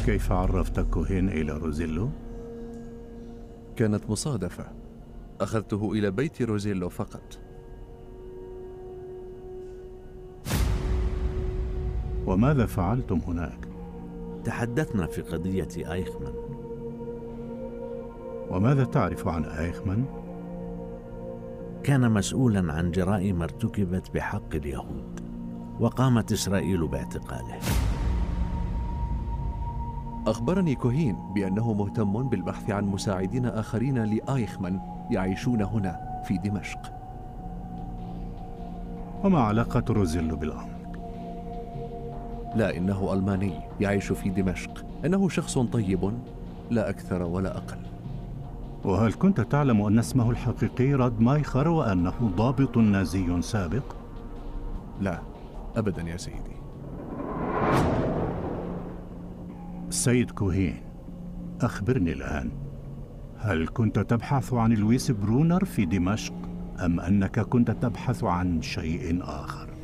كيف عرفت كوهين إلى روزيلو؟ كانت مصادفة. أخذته إلى بيت روزيلو فقط. وماذا فعلتم هناك؟ تحدثنا في قضية آيخمان. وماذا تعرف عن آيخمان؟ كان مسؤولا عن جرائم ارتكبت بحق اليهود، وقامت إسرائيل باعتقاله. أخبرني كوهين بأنه مهتم بالبحث عن مساعدين آخرين لآيخمان يعيشون هنا في دمشق. وما علاقة روزيلو بالأمر؟ لا، إنه ألماني يعيش في دمشق. إنه شخص طيب، لا أكثر ولا أقل. وهل كنت تعلم أن اسمه الحقيقي رادمايخر وأنه ضابط نازي سابق؟ لا، أبدا يا سيدي. السيد كوهين، أخبرني الآن، هل كنت تبحث عن لويس برونر في دمشق أم أنك كنت تبحث عن شيء آخر؟